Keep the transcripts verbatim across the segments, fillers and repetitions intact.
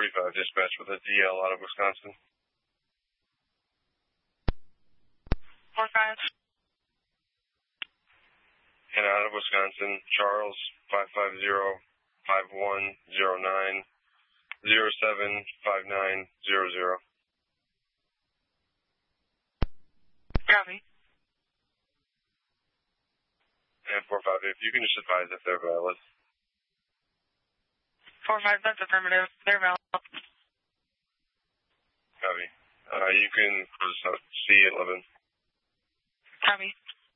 forty-five dispatch with a D L out of Wisconsin. four five. And out of Wisconsin, Charles, five five zero, five one zero nine, zero seven five nine zero zero. Copy. And four five, if you can just advise if they're valid. four five, that's affirmative. They're valid. Copy. Uh, you can close out C eleven. Copy.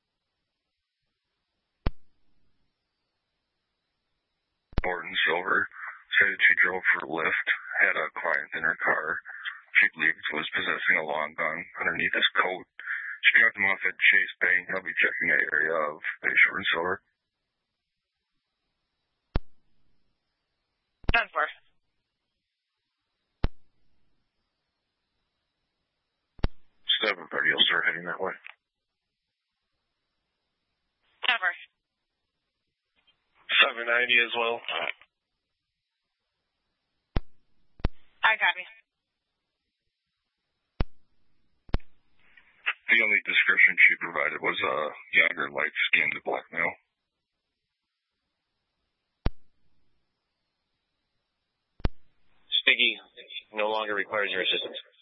Morton Silver said she drove for Lyft, had a client in her car. She believed was possessing a long gun underneath his coat. She dropped him off at Chase Bank. I'll be checking the area of Bayshore and Silver. ten four. seven thirty, you'll start heading that way. ten four. seven ninety as well. I copy. The only description she provided was a younger, light-skinned black male. Stiggy no longer requires your assistance.